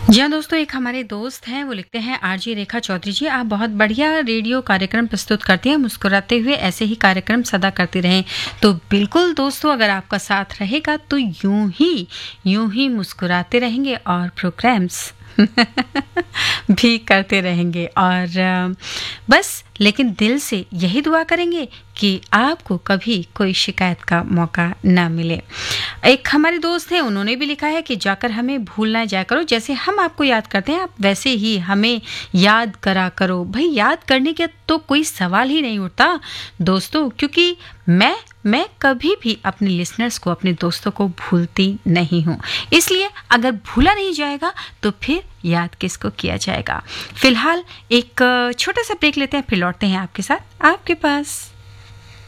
जी हाँ दोस्तों, एक हमारे दोस्त हैं, वो लिखते हैं आरजे रेखा चौधरी जी, आप बहुत बढ़िया रेडियो कार्यक्रम प्रस्तुत करती हैं, मुस्कुराते हुए ऐसे ही कार्यक्रम सदा करती रहें। तो बिल्कुल दोस्तों, अगर आपका साथ रहेगा तो यूं ही मुस्कुराते रहेंगे और प्रोग्राम्स भी करते रहेंगे और बस लेकिन दिल से यही दुआ करेंगे कि आपको कभी कोई शिकायत का मौका ना मिले। एक हमारे दोस्त हैं, उन्होंने भी लिखा है कि जाकर हमें भूल ना जाया करो, जैसे हम आपको याद करते हैं आप वैसे ही हमें याद करा करो। भाई याद करने का तो कोई सवाल ही नहीं उठता दोस्तों, क्योंकि मैं कभी भी अपने लिसनर्स को, अपने दोस्तों को भूलती नहीं हूँ। इसलिए अगर भूला नहीं जाएगा तो फिर याद किसको किया जाएगा। फिलहाल एक छोटा सा ब्रेक लेते हैं, फिर लौटते हैं आपके साथ आपके पास।